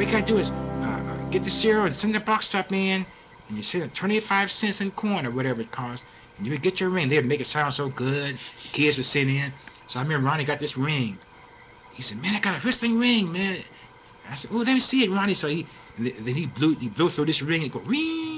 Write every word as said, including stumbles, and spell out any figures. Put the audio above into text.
All you gotta do is uh, uh, get the cereal and send the box top in, and you send it twenty-five cents in coin or whatever it costs, and you would get your ring. They'd make it sound so good. Kids would send in. So I remember Ronnie got this ring. He said, "Man, I got a whistling ring, man." I said, "Oh, let me see it, Ronnie." So he, then he blew, he blew through this ring and go, ring.